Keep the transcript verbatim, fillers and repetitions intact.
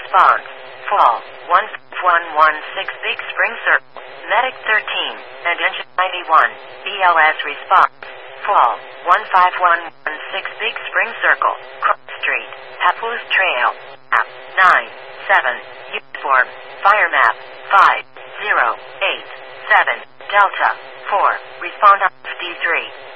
response. Fall, one one one six Big Spring Circle, Medic thirteen, and Engine ninety-one, B L S response. Fall, one five one one six Big Spring Circle, Cross Street, Papoose Trail, Map, nine, seven, Uniform, Fire Map, five, zero, eight, seven, Delta, four, respond on D three.